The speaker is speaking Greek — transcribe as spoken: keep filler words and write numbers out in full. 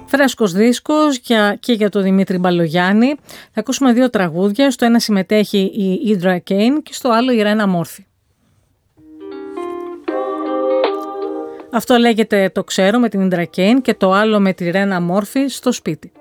Φρέσκος δίσκος για, και για τον Δημήτρη Μπαλογιάννη. Θα ακούσουμε δύο τραγούδια. Στο ένα συμμετέχει η Indra Cain και στο άλλο η Ρένα Μόρφη. Αυτό λέγεται «Το ξέρω» με την Indra Cain και το άλλο με τη Ρένα Μόρφη, «Στο σπίτι».